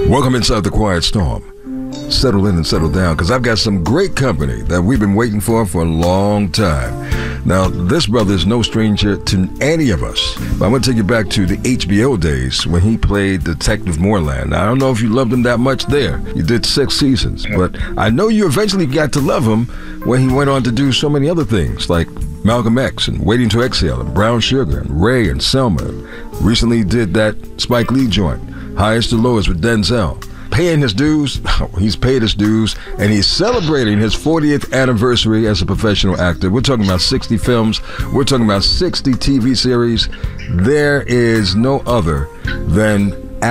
Welcome inside the Quiet Storm. Settle in and settle down, because I've got some great company that we've been waiting for a long time. Now, this brother is no stranger to any of us, but I'm going to take you back to the HBO days when he played Detective Moreland. Now, I don't know if you loved him that much there. You did 6 seasons, but I know you eventually got to love him when he went on to do so many other things, like Malcolm X and Waiting to Exhale and Brown Sugar and Ray and Selma. Recently did that Spike Lee joint, Highest to Lowest with Denzel. Paying his dues, he's paid his dues, and he's celebrating his 40th anniversary as a professional actor. We're talking about 60 films, we're talking about 60 TV series. There is no other than